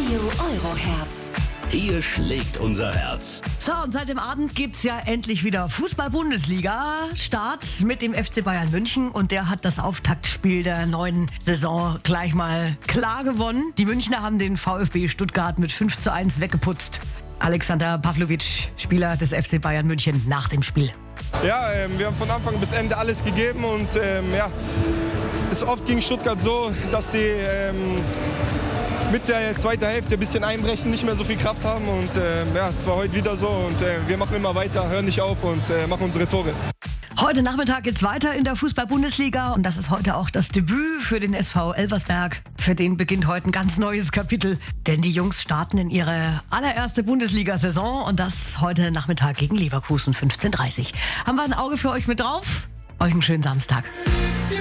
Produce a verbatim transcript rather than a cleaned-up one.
Radio Euroherz. Hier schlägt unser Herz. So, und seit dem Abend gibt's ja endlich wieder Fußball-Bundesliga. Start mit dem F C Bayern München und der hat das Auftaktspiel der neuen Saison gleich mal klar gewonnen. Die Münchner haben den VfB Stuttgart mit fünf zu eins weggeputzt. Alexander Pavlovic, Spieler des F C Bayern München, nach dem Spiel. Ja, ähm, wir haben von Anfang bis Ende alles gegeben und ähm, ja, es ist oft gegen Stuttgart so, dass sie ähm, mit der zweiten Hälfte ein bisschen einbrechen, nicht mehr so viel Kraft haben und ähm, ja, es war heute wieder so und äh, wir machen immer weiter, hören nicht auf und äh, machen unsere Tore. Heute Nachmittag geht's weiter in der Fußball-Bundesliga und das ist heute auch das Debüt für den S V Elversberg. Für den beginnt heute ein ganz neues Kapitel, denn die Jungs starten in ihre allererste Bundesliga-Saison und das heute Nachmittag gegen Leverkusen fünfzehn Uhr dreißig. Haben wir ein Auge für euch mit drauf? Euch einen schönen Samstag.